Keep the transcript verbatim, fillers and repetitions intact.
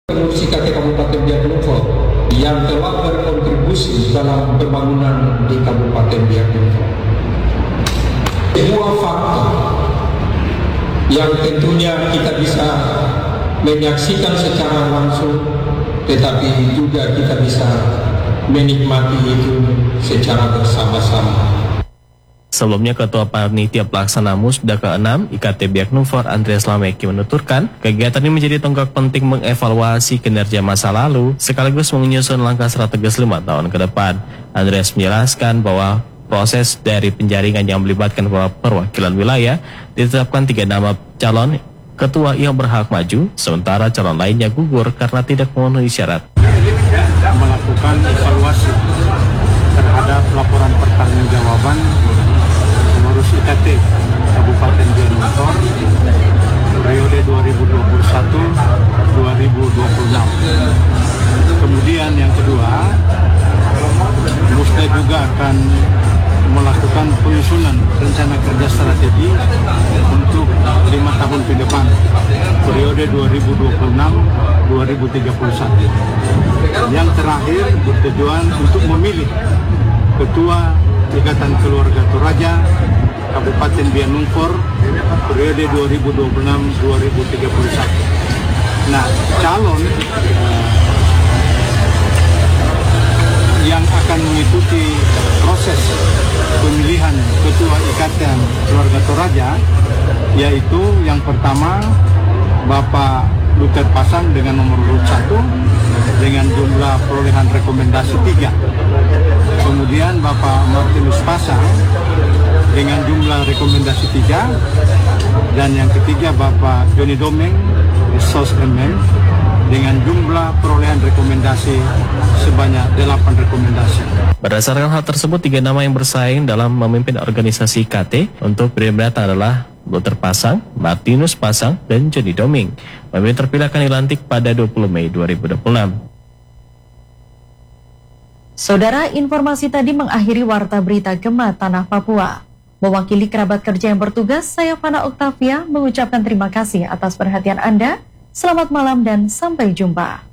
Pengurus I K T Kabupaten Biak Numfor yang telah berkontribusi dalam pembangunan di Kabupaten Biak Numfor. Sebuah faktor yang tentunya kita bisa menyaksikan secara langsung, tetapi juga kita bisa menikmati itu secara bersama-sama. Sebelumnya, Ketua Panitia Pelaksana Musda keenam I K T Biak Numfor Andreas Lameki menuturkan kegiatan ini menjadi tonggak penting mengevaluasi kinerja masa lalu sekaligus menyusun langkah strategis lima tahun ke depan. Andreas menjelaskan bahwa proses dari penjaringan yang melibatkan perwakilan wilayah ditetapkan tiga nama calon ketua yang berhak maju, sementara calon lainnya gugur karena tidak memenuhi syarat. Melakukan evaluasi terhadap laporan pertanggungjawaban pengurus I K T Kabupaten Biak Numfor periode dua ribu dua puluh satu sampai dua ribu dua puluh enam. Kemudian yang kedua, Musda juga akan melakukan penyusunan rencana kerja strategi untuk lima tahun ke depan periode dua ribu dua puluh enam sampai dua ribu tiga puluh satu. Yang terakhir bertujuan untuk memilih Ketua Ikatan Keluarga Toraja Kabupaten Biak Numfor periode dua ribu dua puluh enam sampai dua ribu tiga puluh satu. Nah, calon yang akan mengikuti proses pemilihan Ketua Ikatan Keluarga Toraja yaitu yang pertama Bapak Luther Pasang dengan nomor urut satu dengan jumlah perolehan rekomendasi tiga. Kemudian Bapak Martinus Pasang dengan jumlah rekomendasi tiga. Dan yang ketiga Bapak Joni Domeng S O S M M dengan jumlah perolehan rekomendasi sebanyak delapan rekomendasi. Berdasarkan hal tersebut, tiga nama yang bersaing dalam memimpin organisasi I K T untuk periode mendatang adalah Luther Pasang, Martinus Pasang, dan Joni Domeng. Pemimpin terpilih akan dilantik pada dua puluh Mei dua ribu dua puluh enam. Saudara, informasi tadi mengakhiri Warta Berita Gema Tanah Papua. Mewakili kerabat kerja yang bertugas, saya Fana Oktavia mengucapkan terima kasih atas perhatian Anda. Selamat malam dan sampai jumpa.